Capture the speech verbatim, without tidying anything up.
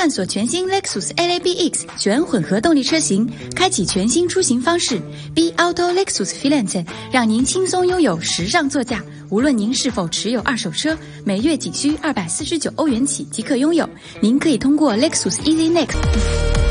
探索全新 Lexus L A B X 全混合动力车型，开启全新出行方式 B Auto Lexus Filante， 让您轻松拥有时尚座驾。无论您是否持有二手车，每月仅需二百四十九欧元起即可拥有。您可以通过 Lexus Easy Next